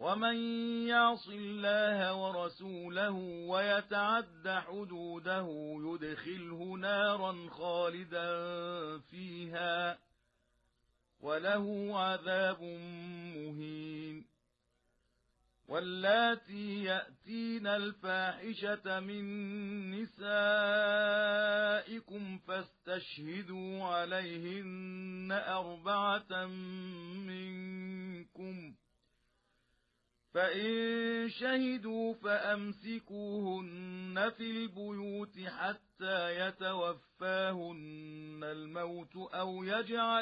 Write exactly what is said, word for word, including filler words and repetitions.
ومن يعص الله ورسوله ويتعد حدوده يدخله نارا خالدا فيها وله عذاب مهين. واللاتي يأتين الفاحشة من نسائكم فاستشهدوا عليهن أربعة منكم، فإن شهدوا فأمسكوهن في البيوت حتى يتوفاهن الموت أو يجعل